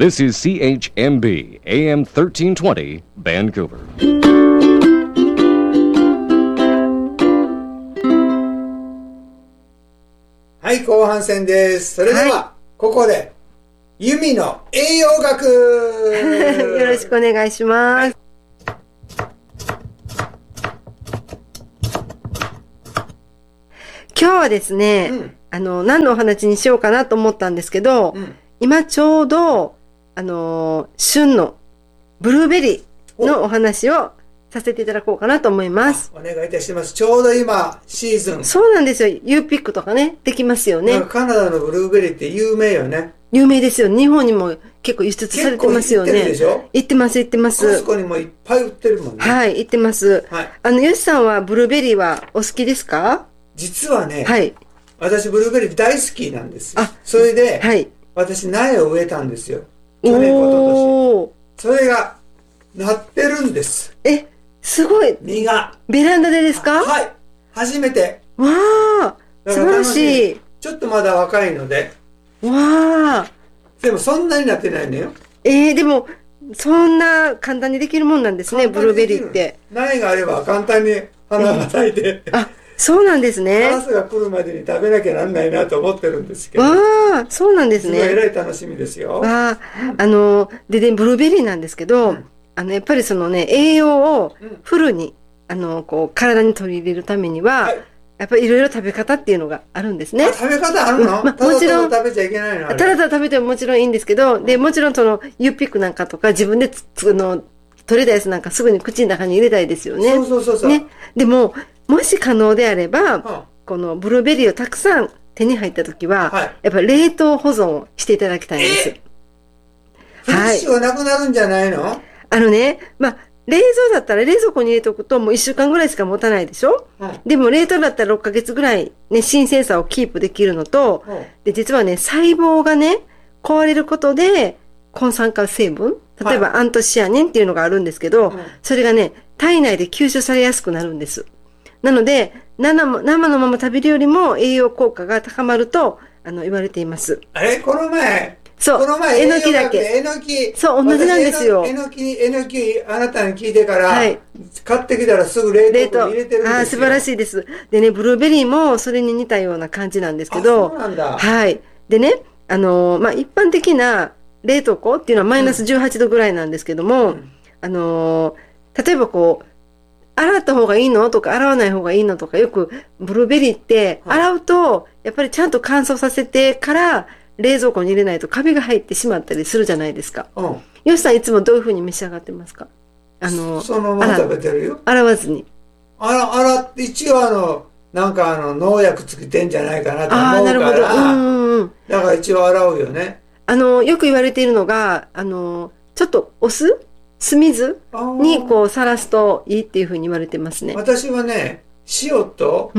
This is CHMB AM 1320 Vancouver. はい、後半戦です。それでは、ここでユミの栄養学よろしくお願いします。今日はですね、何のお話にしようかなと思ったんですけど、今ちょうど、旬のブルーベリーのお話をさせていただこうかなと思います。 お願いいたします。ちょうど今、シーズン。 そうなんですよ。ユーピックとかね、できますよね。 カナダのブルーベリーって有名よね。 有名ですよ。日本にも結構輸出されてますよね。 結構行ってるでしょ？ 行ってます、行ってます。 コスコにもいっぱい売ってるもんね。 はい、行ってます。 はい。 ヨシさんはブルーベリーはお好きですか？ 実はね、 はい。 私ブルーベリー大好きなんです。それで、 はい。 私苗を植えたんですよ。去年、一昨年。それが、なってるんです。 すごい。 実が。 ベランダでですか？ はい。初めて。 わあ、素晴らしい。 ちょっとまだ若いので。 わあ。 でもそんなになってないのよ。 でも、そんな簡単にできるもんなんですね、ブルーベリーって。 苗があれば簡単に花が咲いて。 そうなんですね。 カラスが来るまでに食べなきゃなんないなと思ってるんですけど。 そうなんですね。 すごい偉い楽しみですよ。 でね、ブルーベリーなんですけど、やっぱりそのね、栄養をフルに、体に取り入れるためには、やっぱりいろいろ食べ方っていうのがあるんですね。 食べ方あるの？もちろん。食べちゃいけないの？ ただただ食べてももちろんいいんですけど、で、もちろんその、ユーピックなんかとか自分で取れたやつなんかすぐに口の中に入れたいですよね。 そう。 ね。でも、もし可能であれば、このブルーベリーをたくさん手に入ったときは、やっぱり冷凍保存をしていただきたいんです。 フレッシュはなくなるんじゃないの？ 冷蔵だったら冷蔵庫に入れておくともう1週間ぐらいしか持たないでしょ？でも冷凍だったら6ヶ月ぐらいね、新鮮さをキープできるのと、で、実はね、細胞がね、壊れることで、抗酸化成分、例えばアントシアニンっていうのがあるんですけど、それがね、体内で吸収されやすくなるんです。なので、生のまま食べるよりも栄養効果が高まると、言われています。 この前、 えのきだけ。 えのき。 そう、同じなんですよ。 えのき、あなたに聞いてから、買ってきたらすぐ冷凍庫に入れてるんですよ。 素晴らしいです。でね、ブルーベリーもそれに似たような感じなんですけど、 そうなんだ。 はい。でね、一般的な冷凍庫っていうのはマイナス18度ぐらいなんですけども、例えば洗った方がいいのとか洗わない方がいいのとか、よくブルーベリーって洗うとやっぱりちゃんと乾燥させてから冷蔵庫に入れないとカビが入ってしまったりするじゃないですか。よしさんいつもどういうふうに召し上がってますか？ そのまま食べてるよ。 洗わずに。 一応農薬つけてんじゃないかなと思うから。なるほど。だから一応洗うよね。 よく言われているのが、ちょっと酢水にさらすといいっていうふうに言われてますね。 私はね、塩と、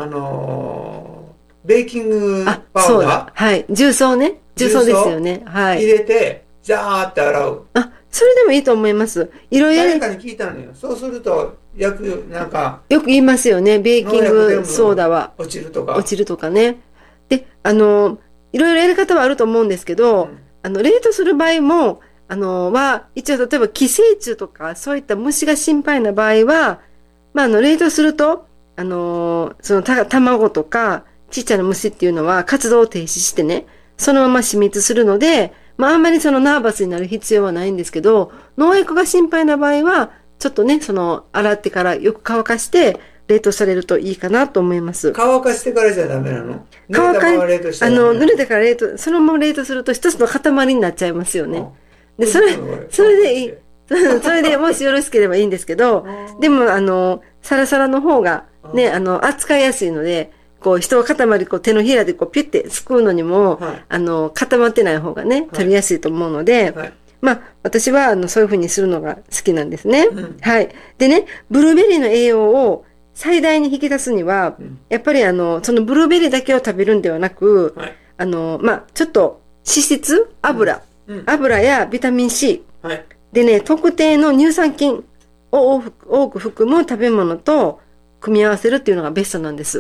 ベーキングパウダー。 はい。重曹ね。重曹ですよね。はい。 入れて、ジャーって洗う。 それでもいいと思います。いろいろ。 誰かに聞いたのよ。そうすると、よく言いますよね。ベーキングソーダは。 落ちるとか。 落ちるとかね。で、いろいろやり方はあると思うんですけど、冷凍する場合も、一応例えば寄生虫とか、そういった虫が心配な場合は、冷凍すると、その卵とか、ちっちゃな虫っていうのは活動を停止してね、そのまま死滅するので、あんまりナーバスになる必要はないんですけど、農薬が心配な場合は、ちょっとね、洗ってからよく乾かして、冷凍されるといいかなと思います。 乾かしてからじゃダメなの？ 濡れてからそのまま冷凍すると一つの塊になっちゃいますよね。で、それでいい。それでもしよろしければいいんですけど、でも、サラサラの方がね、扱いやすいので、一塊手のひらでピュッてすくうのにも、固まってない方がね、取りやすいと思うので、私はそういう風にするのが好きなんですね。はい。でね、ブルーベリーの栄養を最大に引き出すには、やっぱりそのブルーベリーだけを食べるんではなく、ちょっと脂質、油やビタミン C、でね、特定の乳酸菌を多く含む食べ物と組み合わせるっていうのがベストなんです。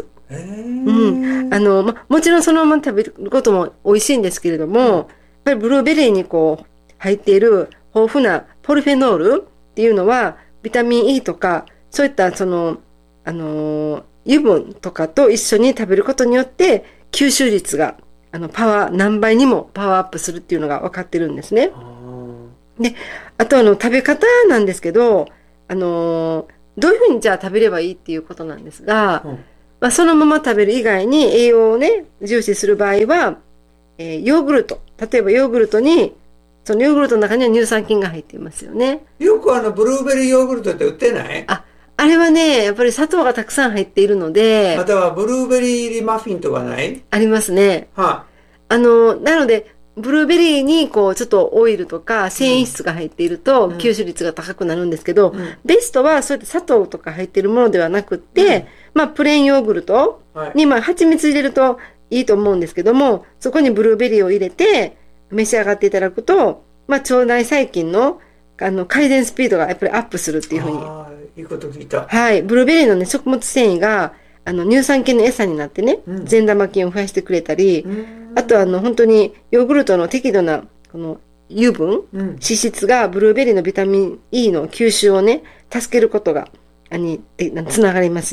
もちろんそのまま食べることも美味しいんですけれども、やっぱりブルーベリーに入っている豊富なポリフェノールっていうのは、ビタミン E とか、そういったその、油分とかと一緒に食べることによって、吸収率が、何倍にもパワーアップするっていうのが分かってるんですね。で、あと食べ方なんですけど、どういうふうにじゃあ食べればいいっていうことなんですが、まあ、そのまま食べる以外に栄養をね、重視する場合は、ヨーグルト。例えばヨーグルトに、そのヨーグルトの中には乳酸菌が入っていますよね。 よくブルーベリーヨーグルトって売ってない？ あれはね、やっぱり砂糖がたくさん入っているので。 またはブルーベリー入りマフィンとかない？ ありますね。なので、ブルーベリーにこうちょっとオイルとか繊維質が入っていると吸収率が高くなるんですけど、ベストはそうやって砂糖とか入っているものではなくって、まあプレーンヨーグルトにまあ蜂蜜入れるといいと思うんですけども、そこにブルーベリーを入れて召し上がっていただくと、まあ腸内細菌の改善スピードがやっぱりアップするっていうふうに。 いいこと聞いた。 はい。ブルーベリーのね、食物繊維が乳酸菌の餌になってね、善玉菌を増やしてくれたり、あと本当にヨーグルトの適度なこの油分、脂質がブルーベリーのビタミン E の吸収をね、助けることがつながります。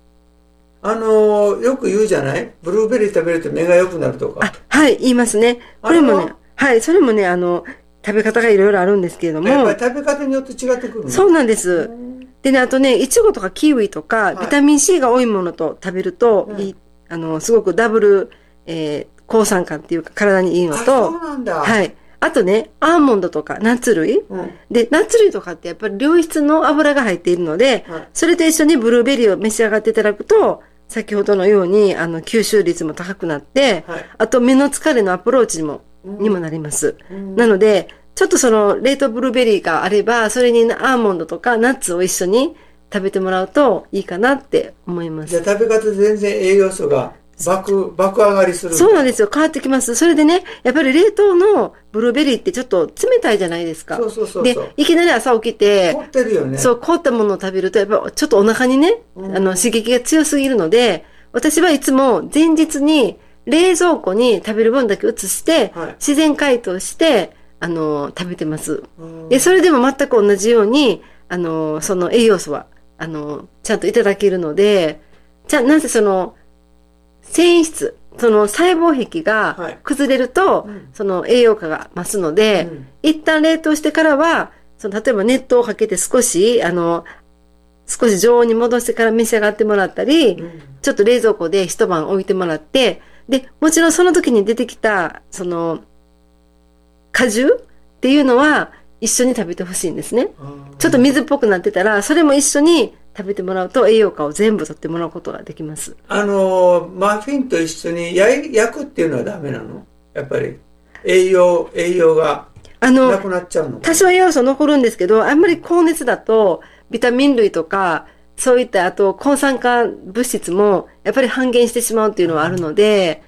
よく言うじゃない？ブルーベリー食べると目が良くなるとか。 はい、言いますね。これもね、はい、それもね、食べ方がいろいろあるんですけれども。 やっぱり食べ方によって違ってくるの？ そうなんです。でね、あとね、いちごとかキウイとか、ビタミン C が多いものと食べると、すごくダブル、抗酸化っていうか体にいいのと、 そうなんだ。 はい。あとね、アーモンドとかナッツ類、で、ナッツ類とかってやっぱり良質の油が入っているので、それと一緒にブルーベリーを召し上がっていただくと、先ほどのように吸収率も高くなって、あと目の疲れのアプローチにもなります。なので、ちょっとその冷凍ブルーベリーがあれば、それにアーモンドとかナッツを一緒に食べてもらうといいかなって思います。 じゃあ食べ方で全然栄養素が爆上がりする。 そうなんですよ。変わってきます。それでね、やっぱり冷凍のブルーベリーってちょっと冷たいじゃないですか。 そう。 で、いきなり朝起きて、 凍ってるよね。 そう、凍ったものを食べると、やっぱちょっとお腹にね、刺激が強すぎるので、私はいつも前日に冷蔵庫に食べる分だけ移して、自然解凍して、食べてます。で、それでも全く同じように、その栄養素は、ちゃんといただけるので、なぜその、繊維質、その細胞壁が崩れると、その栄養価が増すので、一旦冷凍してからは、例えば熱湯をかけて少し常温に戻してから召し上がってもらったり、ちょっと冷蔵庫で一晩置いてもらって、で、もちろんその時に出てきた、果汁っていうのは一緒に食べてほしいんですね。ちょっと水っぽくなってたら、それも一緒に食べてもらうと栄養価を全部取ってもらうことができます。 マフィンと一緒に焼くっていうのはダメなの？やっぱり栄養がなくなっちゃうの？ 多少栄養素残るんですけど、あんまり高熱だとビタミン類とかそういったあと抗酸化物質もやっぱり半減してしまうっていうのはあるので、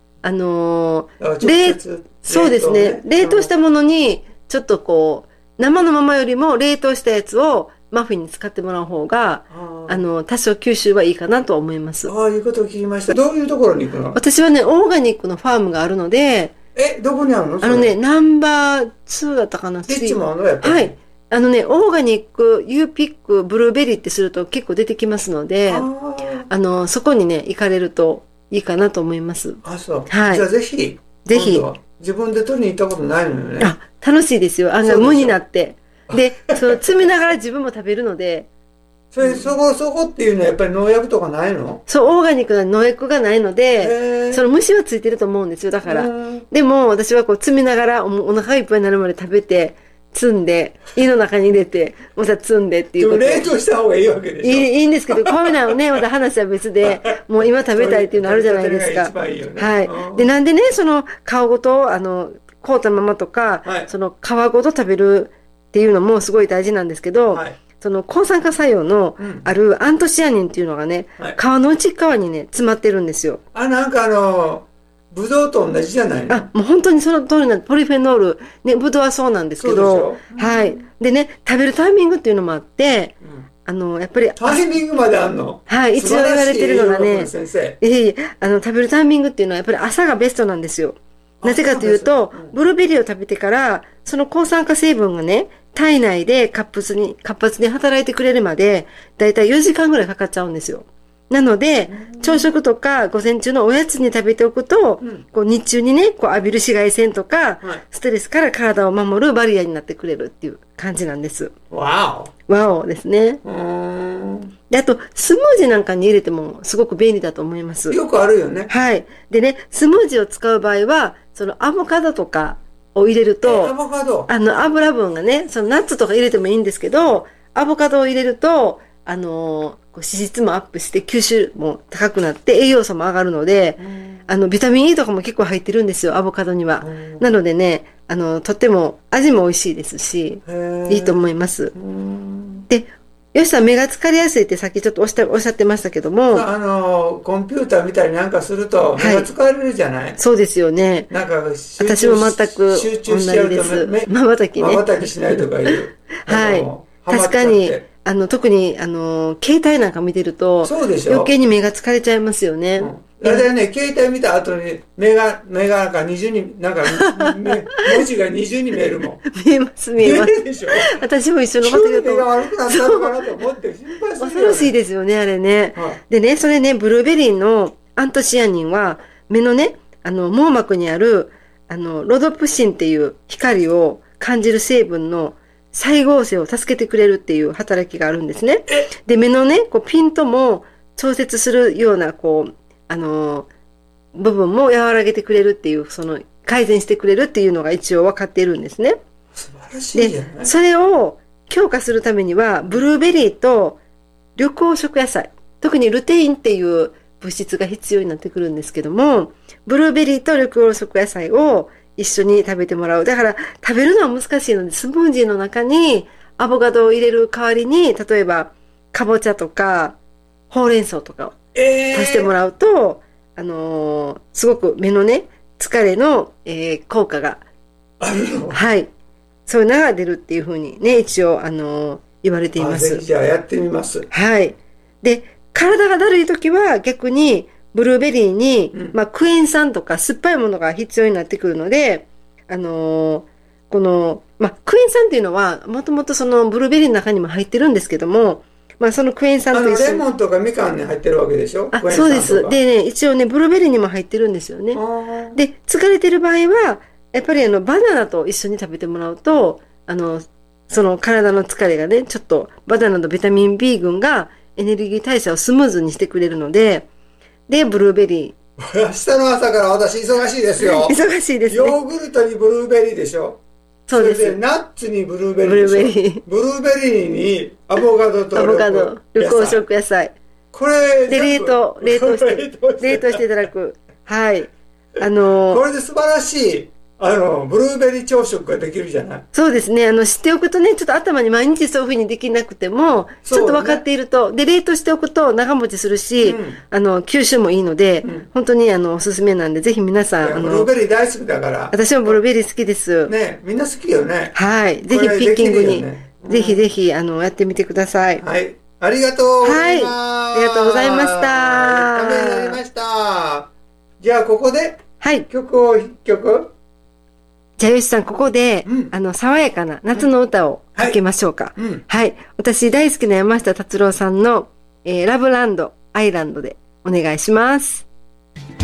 そうですね。冷凍したものにちょっとこう生のままよりも冷凍したやつをマフィンに使ってもらう方が、多少吸収はいいかなと思います。 ああ、いうことを聞きました。どういうところに行くの？ 私はね、オーガニックのファームがあるので、 どこにあるの？ ナンバー2だったかな。 いつもあるのやっぱり。 はい。オーガニック、ユーピック、ブルーベリーってすると結構出てきますので、そこにね、行かれるといいかなと思います。 そう。 はい。 じゃあぜひ。自分で取りに行ったことないのよね。 楽しいですよ。無になって。で、摘みながら自分も食べるので。 そこっていうのはやっぱり農薬とかないの？ そう、オーガニックな農薬がないので、虫はついてると思うんですよ、だから。でも、私はこう摘みながらお腹がいっぱいになるまで食べて、摘んで、胃の中に入れて、また摘んでっていうこと。 冷凍した方がいいわけでしょ？ いいんですけど、こういうのはね、また話は別で、もう今食べたいっていうのあるじゃないですか。はい。で、なんでね、皮ごと、凍ったままとか、皮ごと食べるっていうのもすごい大事なんですけど、抗酸化作用のあるアントシアニンっていうのがね、皮の内側にね、詰まってるんですよ。 なんかブドウと同じじゃないの？ もう本当にその通りなポリフェノール、ね、ブドウはそうなんですけど、はい。でね、食べるタイミングっていうのもあって、やっぱり。 タイミングまであんの？ はい、一応言われてるのがね、 食べるタイミングっていうのはやっぱり朝がベストなんですよ。 なぜかというと、ブルーベリーを食べてから、その抗酸化成分がね、体内で活発に働いてくれるまで、だいたい4時間ぐらいかかっちゃうんですよ。なので、朝食とか午前中のおやつに食べておくと、こう日中にね、こう浴びる紫外線とか、ストレスから体を守るバリアになってくれるっていう感じなんです。 わお。わおですね。で、あと、スムージーなんかに入れてもすごく便利だと思います。 よくあるよね。 はい。でね、スムージーを使う場合は、そのアボカドとかを入れると、 アボカド油分がね、そのナッツとか入れてもいいんですけど、アボカドを入れると、脂質もアップして吸収も高くなって栄養素も上がるので、ビタミン E とかも結構入ってるんですよ、アボカドには。なのでね、とっても味も美味しいですし、いいと思います。で、よしさん目が疲れやすいってさっきちょっとおっしゃってましたけども。 コンピューター見たりなんかすると目が疲れるじゃない、 そうですよね。 なんか私も全く集中しちゃうと瞬きね。 瞬きしないとかいう。 はい。確かに。特に、携帯なんか見てると、余計に目が疲れちゃいますよね。 だいたいね、携帯見た後に、目がなんか二重に、なんか、文字が二重に見えるもん。 見えます。見えるでしょ。 私も一緒のこと言うと。 目が悪くなったのかなと思って心配する。 恐ろしいですよね、あれね。でね、それね、ブルーベリーのアントシアニンは、目のね、網膜にある、ロドプシンっていう光を感じる成分の細胞性を助けてくれるっていう働きがあるんですね。で、目のね、こうピントも調節するような、こう、部分も和らげてくれるっていう、改善してくれるっていうのが一応分かっているんですね。 素晴らしいじゃない。 で、それを強化するためには、ブルーベリーと緑黄色野菜、特にルテインっていう物質が必要になってくるんですけども、ブルーベリーと緑黄色野菜を一緒に食べてもらう。だから食べるのは難しいので、スムージーの中にアボカドを入れる代わりに、例えばかぼちゃとかほうれん草とかを足してもらうと、すごく目のね、疲れの、効果が、はい、そういうのが出るっていうふうにね、一応、言われています。 ぜひじゃあやってみます。 はい。で、体がだるいときは逆に、ブルーベリーに、クエン酸とか酸っぱいものが必要になってくるので、クエン酸っていうのは、もともとそのブルーベリーの中にも入ってるんですけども、そのクエン酸と一緒にレモンとかみかんに入ってるわけでしょ。 そうです。でね、一応ね、ブルーベリーにも入ってるんですよね。で、疲れてる場合は、やっぱりバナナと一緒に食べてもらうと、その体の疲れがね、ちょっとバナナのビタミン B 群がエネルギー代謝をスムーズにしてくれるので、で、ブルーベリー。明日の朝から私忙しいですよ。 忙しいですね。 ヨーグルトにブルーベリーでしょ。 そうです。 それでナッツにブルーベリーでしょ。ブルーベリーにアボカドと緑黄色野菜。 これで、冷凍していただく。はい。 これで素晴らしい。ブルーベリー朝食ができるじゃない。 そうですね。知っておくとね、ちょっと頭に毎日そういうふうにできなくても、ちょっと分かっていると、で、冷凍しておくと長持ちするし、吸収もいいので、本当におすすめなんで、ぜひ皆さん、 ブルーベリー大好きだから。 私もブルーベリー好きです。 ね、みんな好きよね。 はい。ぜひピッキングに、ぜひぜひ、やってみてください。 はい。ありがとうございます。 はい。ありがとうございました。 ためになりました。じゃあ、ここで、 はい。 曲を一曲。 じゃあ、よしさん、ここで、爽やかな夏の歌をかけましょうか。はい。私、大好きな山下達郎さんの、ラブランド、アイランドでお願いします。